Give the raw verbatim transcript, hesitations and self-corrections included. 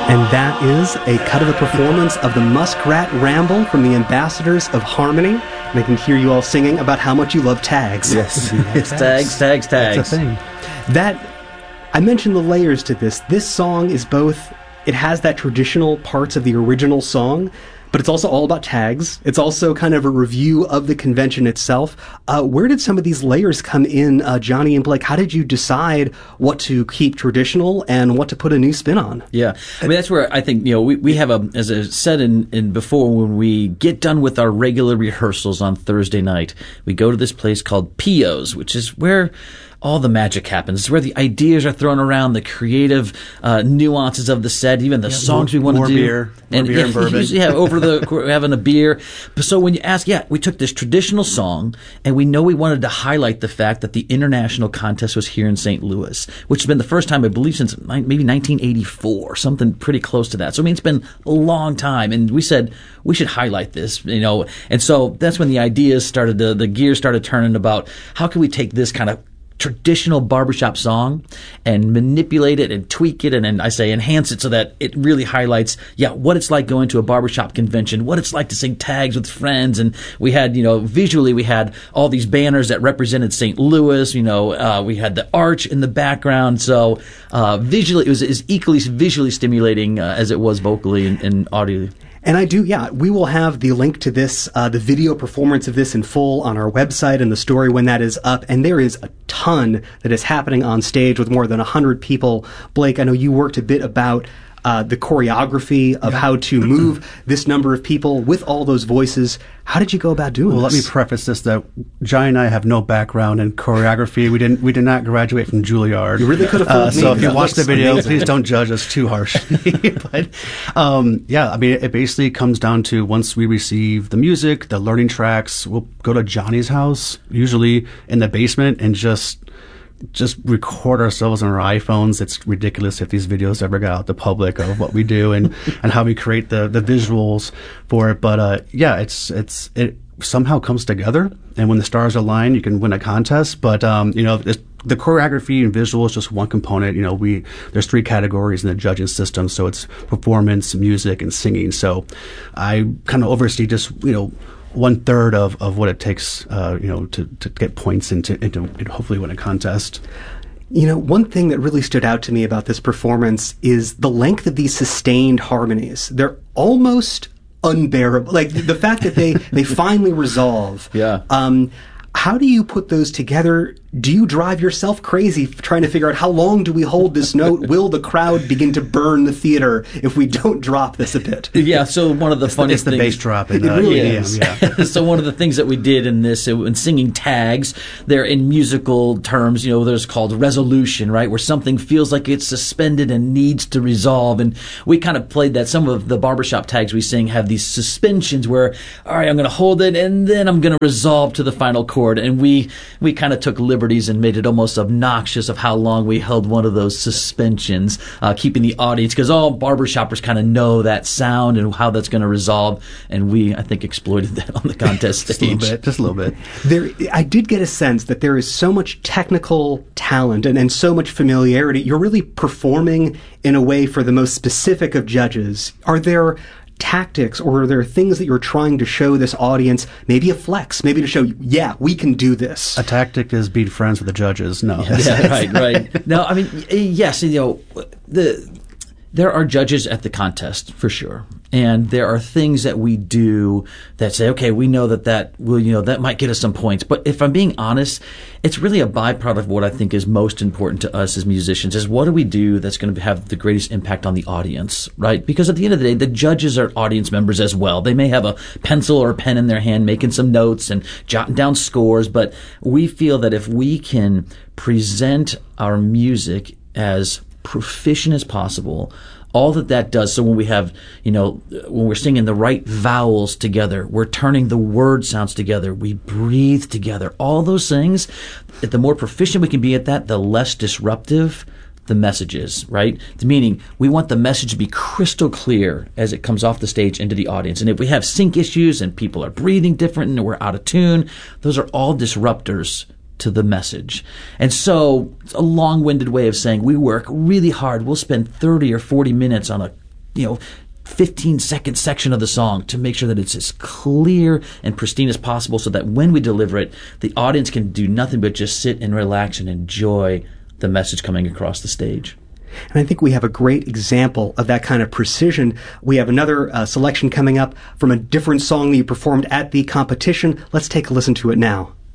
And that is a cut of the performance of the Muskrat Ramble from the Ambassadors of Harmony. And I can hear you all singing about how much you love tags. Yes, it's tags, tags, tags. That's a thing. That, I mentioned the layers to this. This song is both, it has that traditional parts of the original song, but it's also all about tags. It's also kind of a review of the convention itself. Uh, where did some of these layers come in, uh, Johnny and Blake? How did you decide what to keep traditional and what to put a new spin on? Yeah, I mean, that's where I think, you know, we, we have a, as I said in, in before, when we get done with our regular rehearsals on Thursday night, we go to this place called P O's, which is where all the magic happens. It's where the ideas are thrown around, the creative uh, nuances of the set, even the yeah, songs more, we want to do. Beer, more and beer yeah, and bourbon. Yeah, over the we're having a beer. So when you ask, yeah, we took this traditional song, and we know we wanted to highlight the fact that the international contest was here in Saint Louis, which has been the first time, I believe, since maybe nineteen eighty-four, something pretty close to that. So I mean, it's been a long time, and we said we should highlight this, you know. And so that's when the ideas started, to, the gears started turning about how can we take this kind of traditional barbershop song and manipulate it and tweak it and, and I say enhance it so that it really highlights, yeah, what it's like going to a barbershop convention, what it's like to sing tags with friends. And we had, you know, visually we had all these banners that represented Saint Louis, you know, uh, we had the arch in the background. So uh, visually, it was as equally visually stimulating uh, as it was vocally and, and audio. And I do, yeah, we will have the link to this, uh, the video performance of this in full on our website and the story when that is up. And there is a ton that is happening on stage with more than one hundred people. Blake, I know you worked a bit about uh, the choreography of yeah. how to move this number of people with all those voices. How did you go about doing well, this? Well, let me preface this that Johnny and I have no background in choreography. We didn't. We did not graduate from Juilliard. You really could have fooled uh, me. So if you That watch the video, amazing. please don't judge us too harshly. But um, yeah, I mean, it basically comes down to once we receive the music, the learning tracks, we'll go to Johnny's house, usually in the basement, and just just record ourselves on our iPhones. It's ridiculous if these videos ever got out to public of what we do and, and how we create the, the visuals for it. But uh, yeah, it's it's it somehow comes together, and when the stars align, you can win a contest. But um, you know, it's, the choreography and visual is just one component. You know, we there's three categories in the judging system, so it's performance, music, and singing. So I kind of oversee just you know. one third of, of what it takes, uh, you know, to, to get points into, into, into hopefully win a contest. You know, one thing that really stood out to me about this performance is the length of these sustained harmonies. They're almost unbearable. Like the fact that they, they finally resolve. Yeah. Um, how do you put those together? Do you drive yourself crazy trying to figure out how long do we hold this note? Will the crowd begin to burn the theater if we don't drop this a bit? Yeah, so one of the it's funniest the, it's things... the bass drop in it uh, really E D M, is. Yeah. So one of the things that we did in this, in singing tags, they're in musical terms, you know, there's called resolution, right, where something feels like it's suspended and needs to resolve. And we kind of played that. Some of the barbershop tags we sing have these suspensions where, all right, I'm going to hold it and then I'm going to resolve to the final chord. And we, we kind of took liberties and made it almost obnoxious of how long we held one of those suspensions, uh, keeping the audience, because all barbershoppers kind of know that sound and how that's going to resolve, and we, I think, exploited that on the contest stage. Just a little bit, just a little bit. There, I did get a sense that there is so much technical talent and, and so much familiarity. You're really performing in a way for the most specific of judges. Are there tactics or are there things that you're trying to show this audience, maybe a flex, maybe to show, yeah, we can do this? A tactic is being friends with the judges. No. Yeah, right, right. No, I mean, yes, you know, the there are judges at the contest for sure, and there are things that we do that say, okay, we know that that will, you know, that might get us some points. But if I'm being honest, it's really a byproduct of what I think is most important to us as musicians is what do we do that's going to have the greatest impact on the audience, right? Because at the end of the day, the judges are audience members as well. They may have a pencil or a pen in their hand making some notes and jotting down scores, but we feel that if we can present our music as proficient as possible, all that that does, so when we have, you know, when we're singing the right vowels together, we're turning the word sounds together, we breathe together, all those things, the more proficient we can be at that, the less disruptive the message is, right? Meaning, we want the message to be crystal clear as it comes off the stage into the audience. And if we have sync issues and people are breathing different and we're out of tune, those are all disruptors to the message. And so it's a long-winded way of saying we work really hard. We'll spend thirty or forty minutes on a you know, fifteen second section of the song to make sure that it's as clear and pristine as possible so that when we deliver it, the audience can do nothing but just sit and relax and enjoy the message coming across the stage. And I think we have a great example of that kind of precision. We have another uh, selection coming up from a different song that you performed at the competition. Let's take a listen to it now.